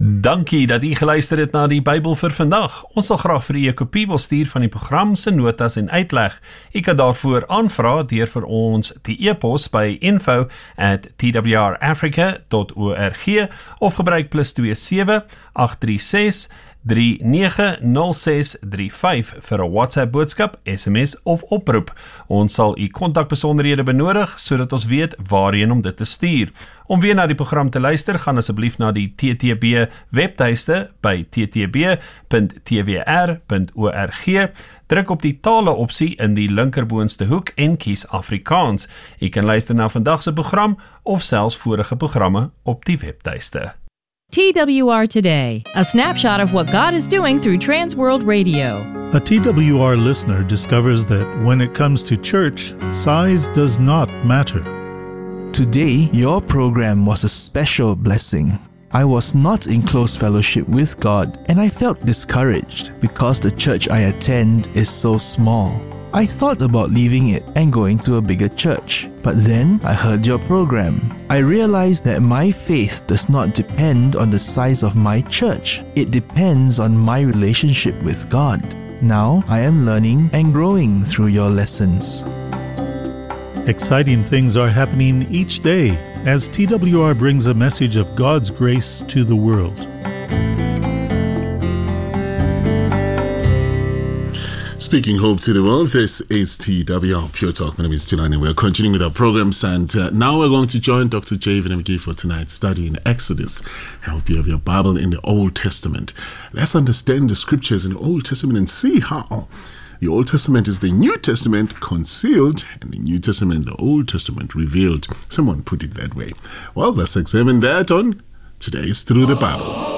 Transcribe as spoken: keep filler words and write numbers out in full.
Dankie dat u geluister het na die Bybel vir vandag. Ons sal graag vir u 'n kopie wil stuur van die program se notas en uitleg. U kan daarvoor aanvra deur vir ons te e-pos by info at t w r africa dot org of gebruik plus twee sewe agt drie ses drie nege nul ses drie vyf vir 'n WhatsApp boodskap, S M S of oproep. Ons sal u kontakbesonderhede benodig sodat ons weet waarheen om dit te stuur. Om weer na die program te luister, gaan asseblief na die T T B webtuiste by t t b punt t w r punt org. Druk op die tale opsie in die linkerboonste hoek en kies Afrikaans. U kan luister na vandag se program of selfs vorige programme op die webtuiste. T W R Today, a snapshot of what God is doing through Trans World Radio. A T W R listener discovers that when it comes to church, size does not matter. Today, your program was a special blessing. I was not in close fellowship with God, and I felt discouraged because the church I attend is so small. I thought about leaving it and going to a bigger church, but then I heard your program. I realized that my faith does not depend on the size of my church. It depends on my relationship with God. Now I am learning and growing through your lessons. Exciting things are happening each day as T W R brings a message of God's grace to the world. Speaking hope to the world, this is T W R Pure Talk. My name is Tulani and we're continuing with our programs, and uh, now we're going to join Doctor Javen McGee for tonight's study in Exodus. I hope you have your Bible in the Old Testament. Let's understand the scriptures in the Old Testament and see how the Old Testament is the New Testament concealed and the New Testament, the Old Testament revealed. Someone put it that way. Well, let's examine that on today's Through the Bible.